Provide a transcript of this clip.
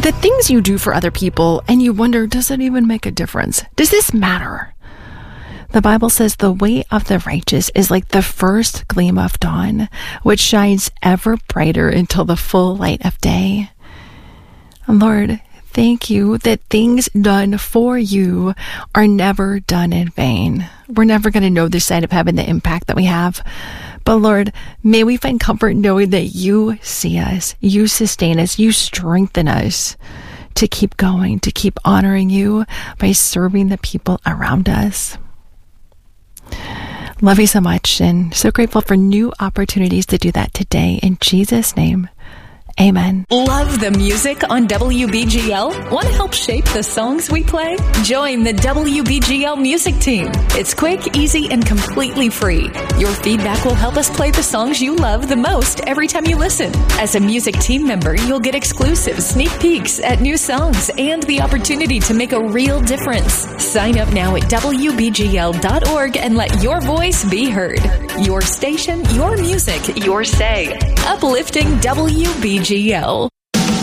the things you do for other people, and you wonder, does it even make a difference? Does this matter? The Bible says the way of the righteous is like the first gleam of dawn, which shines ever brighter until the full light of day. Lord, thank you that things done for you are never done in vain. We're never going to know this side of heaven the impact that we have. But Lord, may we find comfort knowing that you see us, you sustain us, you strengthen us to keep going, to keep honoring you by serving the people around us. Love you so much, and so grateful for new opportunities to do that today. In Jesus' name, amen. Love the music on WBGL? Want to help shape the songs we play? Join the WBGL music team. It's quick, easy, and completely free. Your feedback will help us play the songs you love the most every time you listen. As a music team member, you'll get exclusive sneak peeks at new songs and the opportunity to make a real difference. Sign up now at WBGL.org and let your voice be heard. Your station, your music, your say. Uplifting WBGL.